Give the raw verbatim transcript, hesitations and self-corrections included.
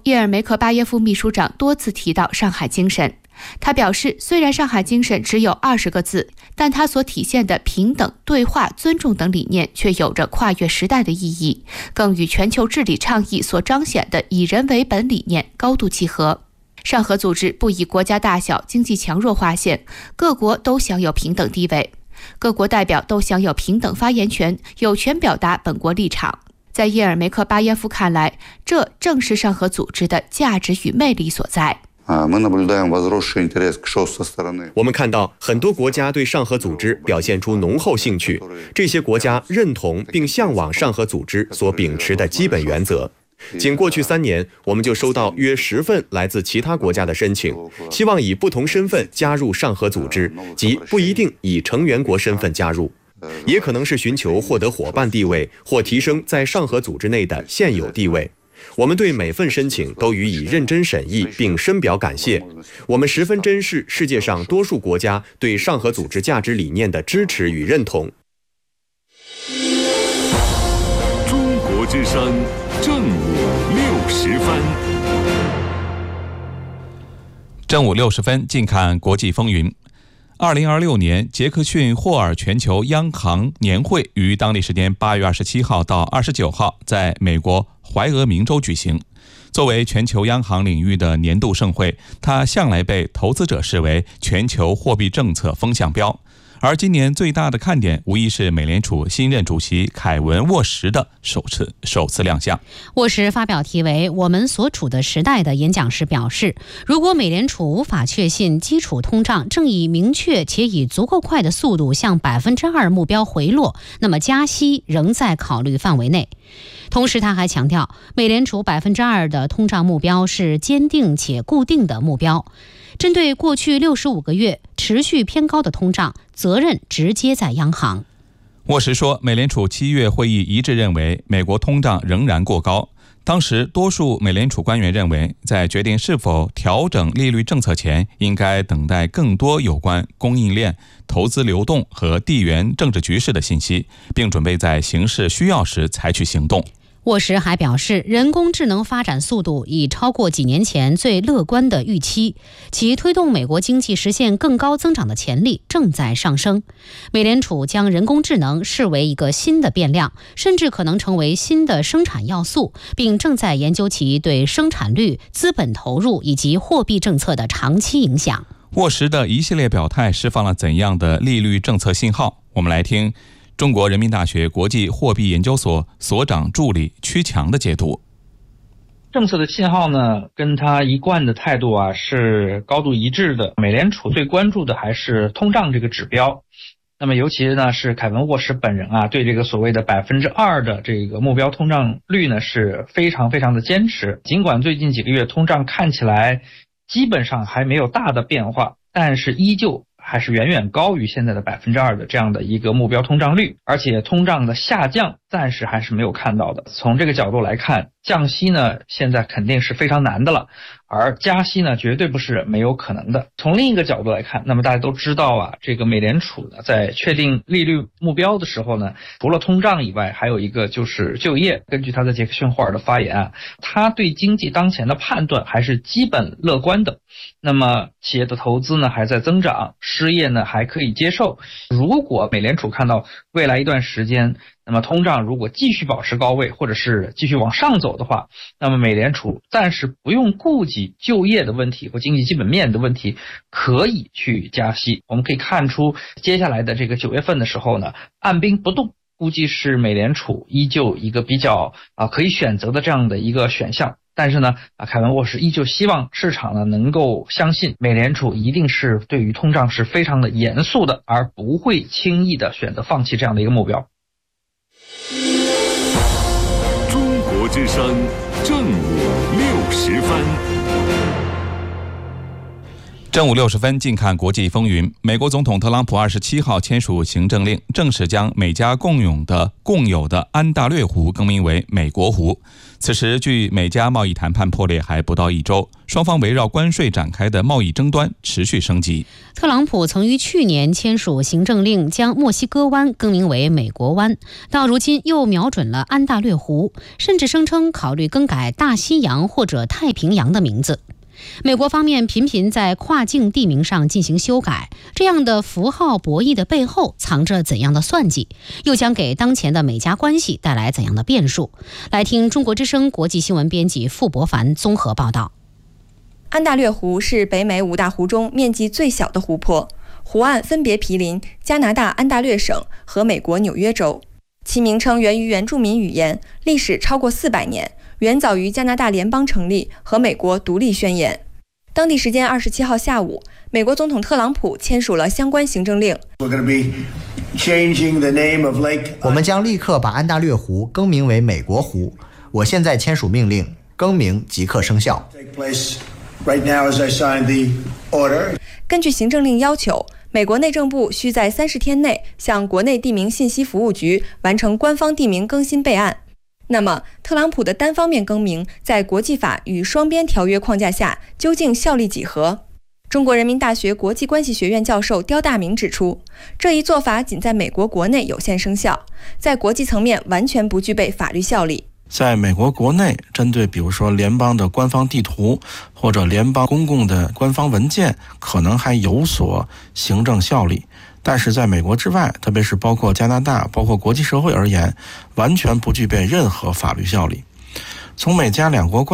叶尔梅克巴耶夫秘书长多次提到上海精神。他表示，虽然上海精神只有二十个字，但它所体现的平等、对话、尊重等理念却有着跨越时代的意义，更与全球治理倡议所彰显的以人为本理念高度契合。上合组织不以国家大小、经济强弱划线，各国都享有平等地位，各国代表都享有平等发言权，有权表达本国立场。在叶尔梅克巴耶夫看来，这正是上合组织的价值与魅力所在。 我们看到很多国家对上合组织表现出浓厚兴趣，这些国家认同并向往上合组织所秉持的基本原则。仅过去三年，我们就收到约十份来自其他国家的申请，希望以不同身份加入上合组织，即不一定以成员国身份加入，也可能是寻求获得伙伴地位或提升在上合组织内的现有地位。我们对每份申请都予以认真审议，并深表感谢。我们十分珍视世界上多数国家对上合组织价值理念的支持与认同。 中国之声正午六十分。 正午六十分，近看国际风云。二零二六年杰克逊霍尔全球央行年会于当地时间八月二十七号到二十九号在美国怀俄明州举行。作为全球央行领域的年度盛会，它向来被投资者视为全球货币政策风向标。而今年最大的看点无疑是美联储新任主席凯文沃什的首次首次亮相。 沃什发表题为《我们所处的时代》的演讲时表示，如果美联储无法确信基础通胀正以明确且以足够快的速度向百分之二目标回落，那么加息仍在考虑范围内。同时他还强调，美联储百分之二的通胀目标是坚定且固定的目标。针对过去六十五个月持续偏高的通胀，责任直接在央行。 沃什说，美联储七月会议一致认为美国通胀仍然过高。当时多数美联储官员认为，在决定是否调整利率政策前，应该等待更多有关供应链、投资流动和地缘政治局势的信息，并准备在形势需要时采取行动。 沃什还表示，人工智能发展速度已超过几年前最乐观的预期，其推动美国经济实现更高增长的潜力正在上升。美联储将人工智能视为一个新的变量，甚至可能成为新的生产要素，并正在研究其对生产率、资本投入以及货币政策的长期影响。 沃什的一系列表态释放了怎样的利率政策信号？我们来听中国人民大学国际货币研究所所长助理曲强的解读。 政策的信号呢，跟他一贯的态度啊是高度一致的。美联储最关注的还是通胀这个指标。那么尤其呢是凯文沃什本人啊，对这个所谓的百分之二的这个目标通胀率呢是非常非常的坚持。尽管最近几个月通胀看起来基本上还没有大的变化，但是依旧还是远远高于现在的百分之二的这样的一个目标通胀率，而且通胀的下降暂时还是没有看到的。从这个角度来看，降息呢现在肯定是非常难的了，而加息呢绝对不是没有可能的。从另一个角度来看，那么大家都知道啊，这个美联储呢在确定利率目标的时候呢，除了通胀以外，还有一个就是就业。根据他在杰克逊霍尔的发言啊，他对经济当前的判断还是基本乐观的。那么企业的投资呢还在增长，失业呢还可以接受。如果美联储看到未来一段时间，那么通胀如果继续保持高位，或者是继续往上走的话，那么美联储暂时不用顾及就业的问题和经济基本面的问题，可以去加息。我们可以看出，接下来的这个九月份的时候呢，按兵不动估计是美联储依旧一个比较啊可以选择的这样的一个选项。但是呢，啊，凯文沃什依旧希望市场呢能够相信美联储一定是对于通胀是非常的严肃的，而不会轻易的选择放弃这样的一个目标。 中国之声正午六十分。 正午六十分，近看国际风云。美国总统特朗普二十七号签署行政令，正式将美加共有的共有的安大略湖更名为美国湖。此时，距美加贸易谈判破裂还不到一周，双方围绕关税展开的贸易争端持续升级。 特朗普曾于去年签署行政令，将墨西哥湾更名为美国湾，到如今又瞄准了安大略湖，甚至声称考虑更改大西洋或者太平洋的名字。美国方面频频在跨境地名上进行修改，这样的符号博弈的背后藏着怎样的算计？又将给当前的美加关系带来怎样的变数？来听中国之声国际新闻编辑傅博凡综合报道。 安大略湖是北美五大湖中面积最小的湖泊，湖岸分别毗邻加拿大安大略省和美国纽约州。其名称源于原住民语言，历史超过四百年，远早于加拿大联邦成立和美国独立宣言。当地时间二十七号下午，美国总统特朗普签署了相关行政令。 我们将立刻把安大略湖更名为美国湖。我现在签署命令，更名即刻生效。 根据行政令要求，美国内政部需在三十天内向国内地名信息服务局完成官方地名更新备案。那么，特朗普的单方面更名在国际法与双边条约框架下究竟效力几何？中国人民大学国际关系学院教授刁大明指出，这一做法仅在美国国内有限生效，在国际层面完全不具备法律效力。 在美国国内，针对比如说联邦的官方地图或者联邦公共的官方文件，可能还有所行政效力，但是在美国之外，特别是包括加拿大、包括国际社会而言，完全不具备任何法律效力。从美加两国关